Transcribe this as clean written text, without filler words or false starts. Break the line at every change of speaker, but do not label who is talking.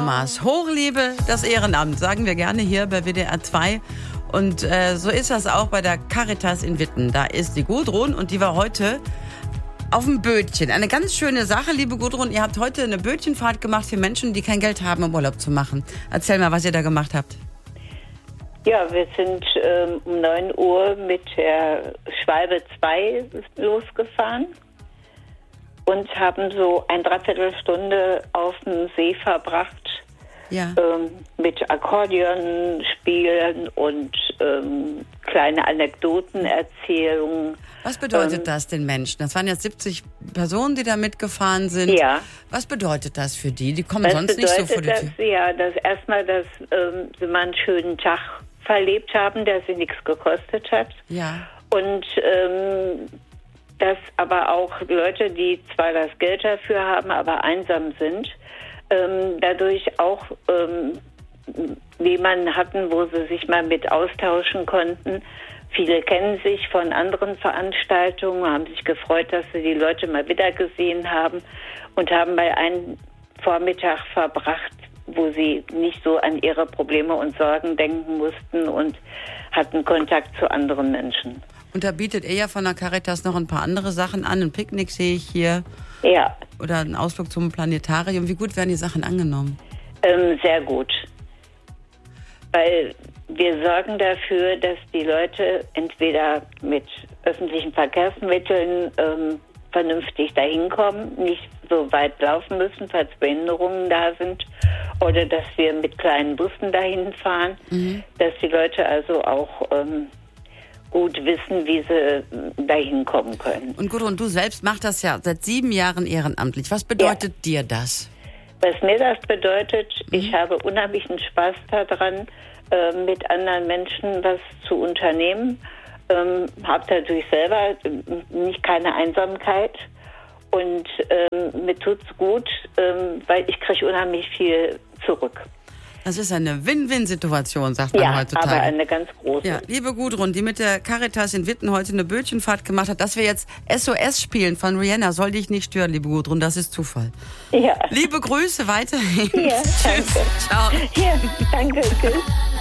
Thomas. Hochliebe das Ehrenamt, sagen wir gerne hier bei WDR 2. Und so ist das auch bei der Caritas in Witten. Da ist die Gudrun und die war heute auf dem Bötchen. Eine ganz schöne Sache, liebe Gudrun. Ihr habt heute eine Bötchenfahrt gemacht für Menschen, die kein Geld haben, um Urlaub zu machen. Erzähl mal, was ihr da gemacht habt.
Ja, wir sind um 9 Uhr mit der Schwalbe 2 losgefahren und haben so eine Dreiviertelstunde auf dem See verbracht.
Ja.
Mit Akkordeon spielen und kleine Anekdotenerzählungen.
Was bedeutet das den Menschen? Das waren jetzt 70 Personen, die da mitgefahren sind.
Ja.
Was bedeutet das für die? Die kommen sonst nicht so vor die Tür.
Ja, dass erstmal, dass sie mal einen schönen Tag verlebt haben, der sie nichts gekostet hat.
Ja.
Und dass aber auch Leute, die zwar das Geld dafür haben, aber einsam sind, dadurch auch jemanden hatten, wo sie sich mal mit austauschen konnten. Viele kennen sich von anderen Veranstaltungen, haben sich gefreut, dass sie die Leute mal wieder gesehen haben und haben mal einen Vormittag verbracht, wo sie nicht so an ihre Probleme und Sorgen denken mussten und hatten Kontakt zu anderen Menschen.
Und da bietet ihr ja von der Caritas noch ein paar andere Sachen an. Ein Picknick sehe ich hier.
Ja.
Oder einen Ausflug zum Planetarium. Wie gut werden die Sachen angenommen?
Sehr gut. Weil wir sorgen dafür, dass die Leute entweder mit öffentlichen Verkehrsmitteln vernünftig dahin kommen, nicht so weit laufen müssen, falls Behinderungen da sind, oder dass wir mit kleinen Bussen dahin fahren, dass die Leute also auch gut wissen, wie sie dahin kommen können.
Und Gudrun, du selbst machst das ja seit 7 Jahren ehrenamtlich. Was bedeutet dir das?
Was mir das bedeutet, ich habe unheimlichen Spaß daran, mit anderen Menschen was zu unternehmen. Habe dadurch selber keine Einsamkeit und mir tut's gut, weil ich kriege unheimlich viel zurück.
Das ist eine Win-Win-Situation, sagt man heutzutage.
Ja, aber eine ganz große.
Ja, liebe Gudrun, die mit der Caritas in Witten heute eine Bötchenfahrt gemacht hat, dass wir jetzt SOS spielen von Rihanna, soll dich nicht stören, liebe Gudrun, das ist Zufall.
Ja.
Liebe Grüße weiterhin.
Ja,
Tschüss.
danke.
Ciao.
Ja, danke. Tschüss.